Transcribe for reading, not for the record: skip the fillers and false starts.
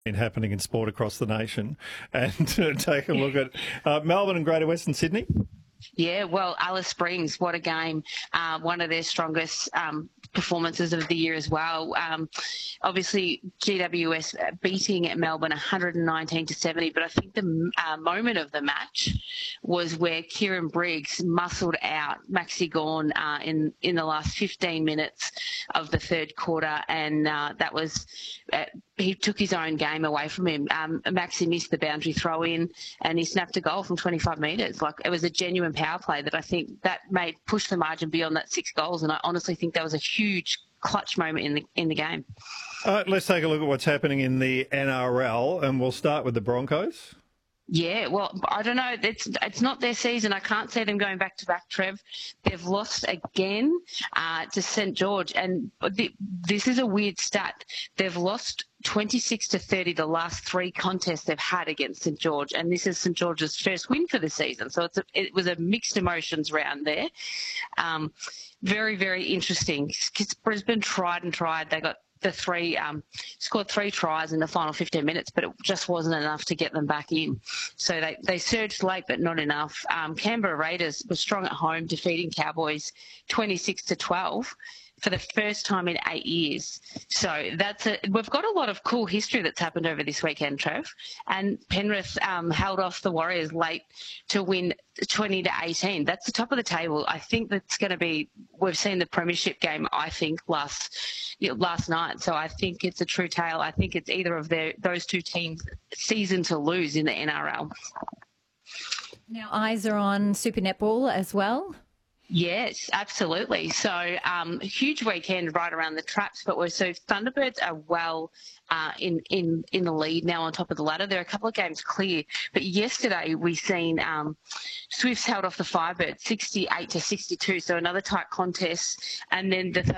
been happening in sport across the nation and take a look at Melbourne and Greater Western Sydney. Yeah, well, Alice Springs, what a game. One of their strongest performances of the year as well. Obviously, GWS beating Melbourne 119-70, but I think the moment of the match was where Kieran Briggs muscled out Maxi Gawn in the last 15 minutes of the third quarter, and that was he took his own game away from him. Maxi missed the boundary throw in, and he snapped a goal from 25 metres. Like, it was a genuine power play that I think that made push the margin beyond that 6 goals, and I honestly think that was a huge clutch moment in the game. Let's take a look at what's happening in the NRL, and we'll start with the Broncos. Yeah, well, I don't know. It's not their season. I can't see them going back to back, Trev. They've lost again to St George, and this is a weird stat. They've lost 26-30 the last 3 contests they've had against St George, and this is St George's first win for the season. So it was a mixed emotions round there. Very, very interesting. Brisbane tried and tried. They got scored 3 tries in the final 15 minutes, but it just wasn't enough to get them back in. So they surged late, but not enough. Canberra Raiders were strong at home, defeating Cowboys 26-12 for the first time in 8 years. So we've got a lot of cool history that's happened over this weekend, Trev. And Penrith held off the Warriors late to win 20-18. That's the top of the table. I think that's going to be. We've seen the premiership game, I think, last night. So I think it's a true tale. I think it's either of those two teams' season to lose in the NRL. Now eyes are on Super Netball as well. Yes, absolutely. So huge weekend right around the traps, but Thunderbirds are well in the lead now on top of the ladder. There are a couple of games clear, but yesterday we seen Swifts held off the Firebirds 68-62, so another tight contest, and then the